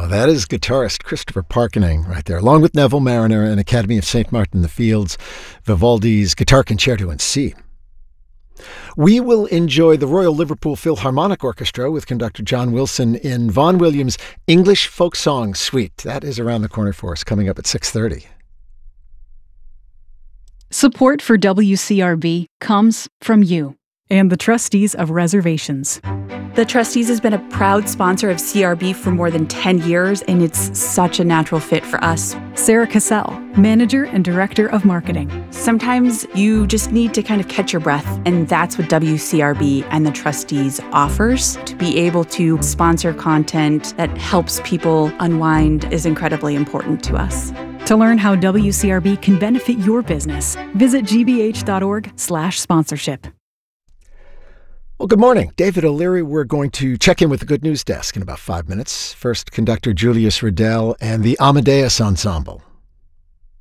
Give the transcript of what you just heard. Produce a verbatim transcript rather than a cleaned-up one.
Well, that is guitarist Christopher Parkening right there, along with Neville Mariner and Academy of Saint Martin in the Fields, Vivaldi's Guitar Concerto in C. We will enjoy the Royal Liverpool Philharmonic Orchestra with conductor John Wilson in Vaughan Williams' English Folk Song Suite. That is around the corner for us, coming up at six thirty. Support for W C R B comes from you and the trustees of reservations. The Trustees has been a proud sponsor of C R B for more than ten years, and it's such a natural fit for us. Sarah Cassell, Manager and Director of Marketing. Sometimes you just need to kind of catch your breath, and that's what W C R B and the Trustees offers. To be able to sponsor content that helps people unwind is incredibly important to us. To learn how W C R B can benefit your business, visit gbh.org slash sponsorship. Well, good morning. David O'Leary. We're going to check in with the Good News Desk in about five minutes. First, conductor Julius Riddell and the Amadeus Ensemble.